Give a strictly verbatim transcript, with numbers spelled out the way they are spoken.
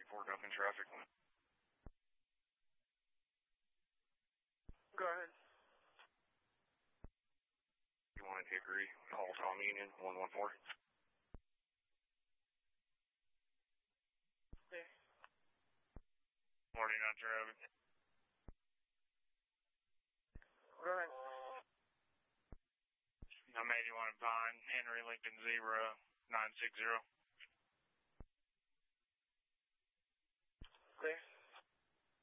four dumping traffic. Go ahead. You wanted Hickory, call Tom Union, one one four. Yeah. Morning on traffic. Go ahead. I'm eighty-one Pine, Henry Lincoln zero nine six zero.